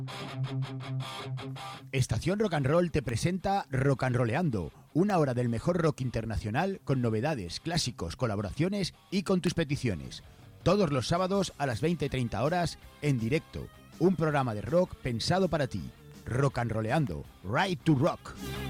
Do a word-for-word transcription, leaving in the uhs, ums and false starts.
Estación Rock and Roll te presenta Rock and Rolleando, una hora del mejor rock internacional con novedades, clásicos, colaboraciones y con tus peticiones. Todos los sábados a las veinte y treinta horas en directo. Un programa de rock pensado para ti. Rock and Rolleando, Right to Rock.